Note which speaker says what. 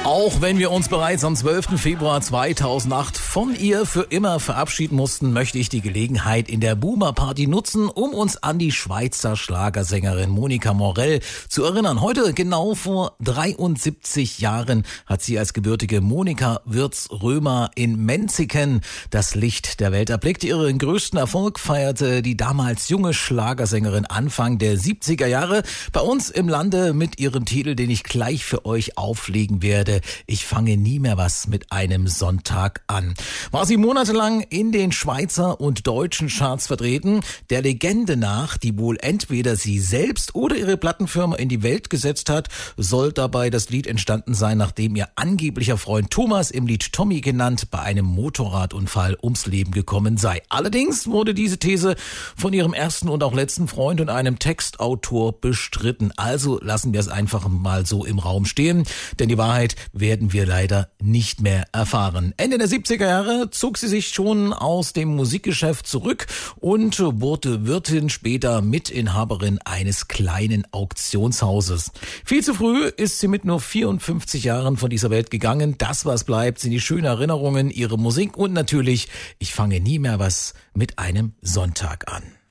Speaker 1: Auch wenn wir uns bereits am 12. Februar 2008 von ihr für immer verabschieden mussten, möchte ich die Gelegenheit in der Boomer Party nutzen, um uns an die Schweizer Schlagersängerin Monika Morell zu erinnern. Heute, genau vor 73 Jahren, hat sie als gebürtige Monika Wirtz-Römer in Menziken das Licht der Welt erblickt. Ihren größten Erfolg feierte die damals junge Schlagersängerin Anfang der 70er Jahre bei uns im Lande mit ihrem Titel, den ich gleich für euch auflegen werde. Ich fange nie mehr was mit einem Sonntag an. War sie monatelang in den Schweizer und deutschen Charts vertreten, der Legende nach, die wohl entweder sie selbst oder ihre Plattenfirma in die Welt gesetzt hat, soll dabei das Lied entstanden sein, nachdem ihr angeblicher Freund Thomas, im Lied Tommy genannt, bei einem Motorradunfall ums Leben gekommen sei. Allerdings wurde diese These von ihrem ersten und auch letzten Freund und einem Textautor bestritten. Also lassen wir es einfach mal so im Raum stehen, denn die Wahrheit werden wir leider nicht mehr erfahren. Ende der 70er Jahre zog sie sich schon aus dem Musikgeschäft zurück und wurde Wirtin, später Mitinhaberin eines kleinen Auktionshauses. Viel zu früh ist sie mit nur 54 Jahren von dieser Welt gegangen. Das, was bleibt, sind die schönen Erinnerungen, ihre Musik und natürlich, ich fange nie mehr was mit einem Sonntag an.